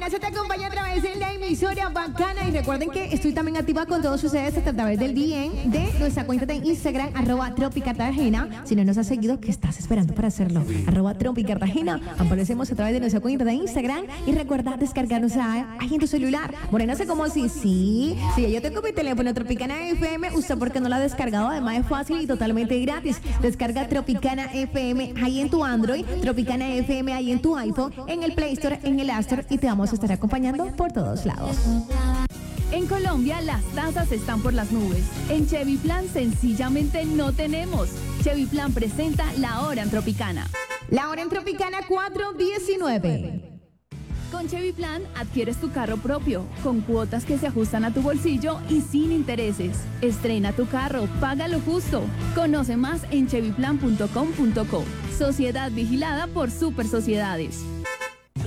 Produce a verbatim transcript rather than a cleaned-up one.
casa te acompaña a través de la emisora Bacana. Y recuerden que estoy también activa con todos ustedes a través del D M de nuestra cuenta de Instagram, arroba Tropicartagena. Si no nos has seguido, ¿qué estás esperando para hacerlo? Arroba Tropicartagena. Aparecemos a través de nuestra cuenta de Instagram. Y recuerda descargarnos ahí en tu celular. Morena, sé como si sí. Si yo tengo mi teléfono Tropicana F M, ¿usted por qué no la ha descargado? Además es fácil y totalmente gratis. Descarga Tropicana F M ahí en tu Android, Tropicana F M ahí en tu iPhone, en el Play Store, en el App Store, y te vamos a estar acompañando por todos lados. En Colombia las tasas están por las nubes. En Chevy Plan sencillamente no tenemos. Chevy Plan presenta La Hora en Tropicana. La Hora en Tropicana cuatro diecinueve. Con Chevy Plan adquieres tu carro propio, con cuotas que se ajustan a tu bolsillo y sin intereses. Estrena tu carro, paga lo justo. Conoce más en chevy plan punto com punto co. Sociedad vigilada por Super Sociedades.